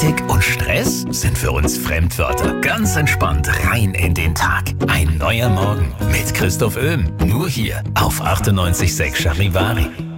Hektik und Stress sind für uns Fremdwörter. Ganz entspannt rein in den Tag. Ein neuer Morgen mit Christoph Öhm. Nur hier auf 98.6 Charivari.